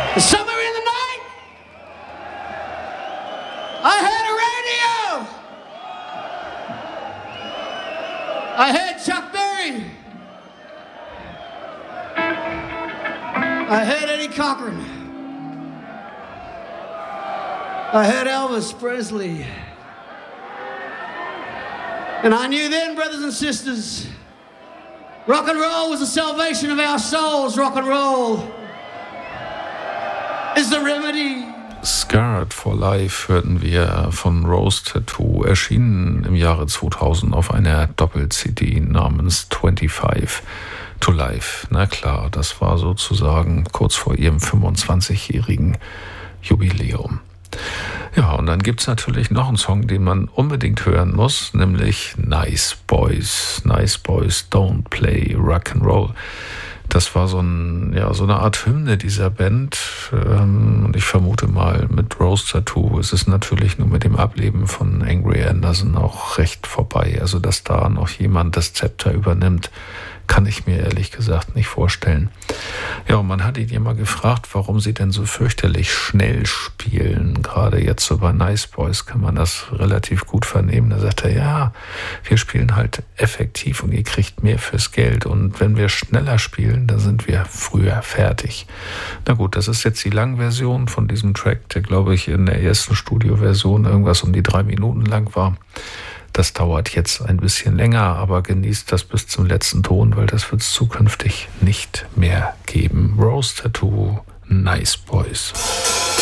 Somewhere in the night, I had a radio. I had Chuck Berry. I had Eddie Cochran. I had Elvis Presley. And I knew then, brothers and sisters, rock and roll was the salvation of our souls. Rock and roll is the remedy. Scarred for Life hörten wir von Rose Tattoo, erschienen im Jahre 2000 auf einer Doppel-CD namens 25 to Life. Na klar, das war sozusagen kurz vor ihrem 25-jährigen Jubiläum. Ja, und dann gibt's natürlich noch einen Song, den man unbedingt hören muss, nämlich Nice Boys. Nice Boys Don't Play Rock'n'Roll. Das war so eine Art Hymne dieser Band. Und ich vermute mal, mit Rose Tattoo ist es natürlich nur mit dem Ableben von Angry Anderson auch recht vorbei. Also, dass da noch jemand das Zepter übernimmt, kann ich mir ehrlich gesagt nicht vorstellen. Ja, und man hat ihn immer gefragt, warum sie denn so fürchterlich schnell spielen. Gerade jetzt so bei Nice Boys kann man das relativ gut vernehmen. Da sagt er, ja, wir spielen halt effektiv und ihr kriegt mehr fürs Geld. Und wenn wir schneller spielen, dann sind wir früher fertig. Na gut, das ist jetzt die Langversion von diesem Track, der, glaube ich, in der ersten Studioversion irgendwas um die 3 Minuten lang war. Das dauert jetzt ein bisschen länger, aber genießt das bis zum letzten Ton, weil das wird es zukünftig nicht mehr geben. Rose Tattoo, Nice Boys.